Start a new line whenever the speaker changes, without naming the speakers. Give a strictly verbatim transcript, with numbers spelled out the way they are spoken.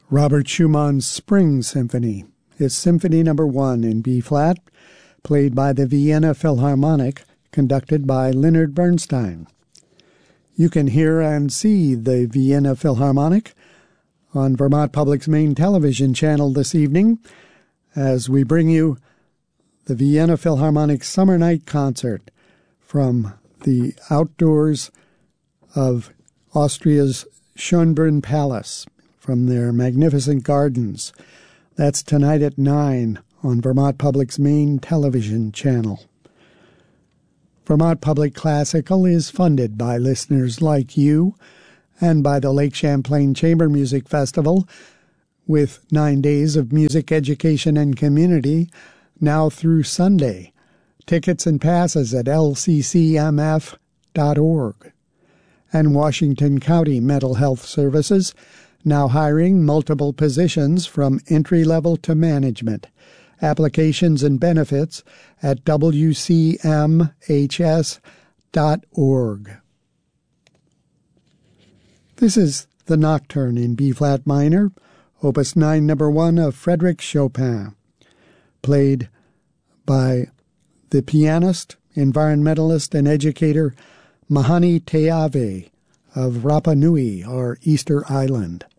Robert Schumann's Spring Symphony is Symphony Number One in B-flat, played by the Vienna Philharmonic, conducted by Leonard Bernstein. You can hear and see the Vienna Philharmonic on Vermont Public's main television channel this evening as we bring you the Vienna Philharmonic Summer Night Concert from the outdoors of Austria's Schönbrunn Palace, from their magnificent gardens. That's tonight at nine on Vermont Public's main television channel. Vermont Public Classical is funded by listeners like you and by the Lake Champlain Chamber Music Festival, with nine days of music education and community now through Sunday. Tickets and passes at L C C M F dot org. And Washington County Mental Health Services, now hiring multiple positions from entry-level to management. Applications and benefits at W C M H S dot org. This is the Nocturne in B-flat minor, Opus nine, Number one of Frédéric Chopin, played by the pianist, environmentalist, and educator Mahani Teave of Rapa Nui, or Easter Island.